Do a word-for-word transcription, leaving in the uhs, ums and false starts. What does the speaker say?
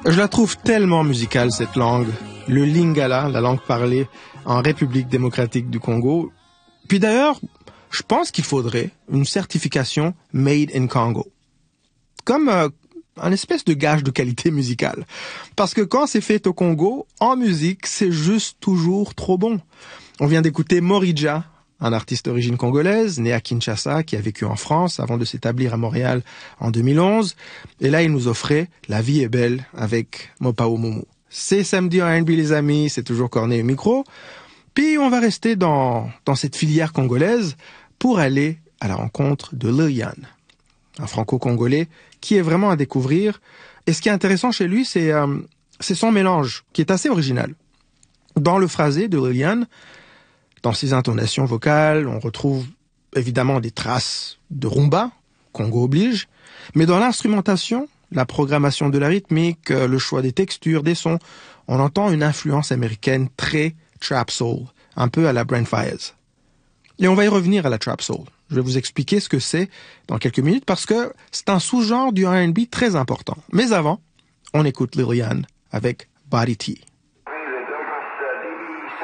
Je la trouve tellement musicale, cette langue. Le lingala, la langue parlée en République démocratique du Congo. Puis d'ailleurs, je pense qu'il faudrait une certification Made in Congo. Comme euh, un espèce de gage de qualité musicale. Parce que quand c'est fait au Congo, en musique, c'est juste toujours trop bon. On vient d'écouter Morija, un artiste d'origine congolaise, né à Kinshasa, qui a vécu en France avant de s'établir à Montréal en deux mille onze. Et là, il nous offrait La vie est belle avec Mopao Momo. C'est samedi en R and B, les amis, c'est toujours Corneille au micro. Puis on va rester dans, dans cette filière congolaise pour aller à la rencontre de Lil Yan, un franco-congolais qui est vraiment à découvrir. Et ce qui est intéressant chez lui, c'est, euh, c'est son mélange, qui est assez original. Dans le phrasé de Lil Yan, dans ses intonations vocales, on retrouve évidemment des traces de rumba, Congo oblige, mais dans l'instrumentation, la programmation de la rythmique, le choix des textures, des sons, on entend une influence américaine très trap soul, un peu à la Brent Faiyaz. Et on va y revenir à la trap soul. Je vais vous expliquer ce que c'est dans quelques minutes parce que c'est un sous-genre du R and B très important. Mais avant, on écoute Lil Yan avec Body T.